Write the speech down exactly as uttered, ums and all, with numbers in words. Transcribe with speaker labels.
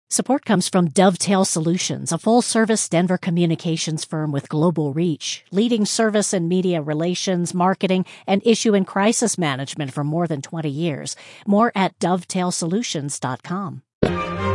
Speaker 1: Support comes from Dovetail Solutions, a full-service Denver communications firm with global reach, leading service and media relations, marketing, and issue and crisis management for more than twenty years. More at dovetail solutions dot com.